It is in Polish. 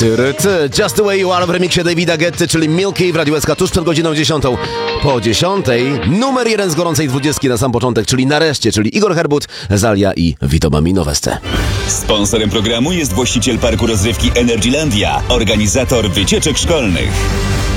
Just the way you are w remiksie Davida Guetty, czyli Milky w Radiu SK tuż przed godziną 10. Po 10 numer 1 z gorącej 20 na sam początek, czyli nareszcie, czyli Igor Herbut, Zalia i Vito Bambino Weste. Sponsorem programu jest właściciel parku rozrywki Energylandia, organizator wycieczek szkolnych.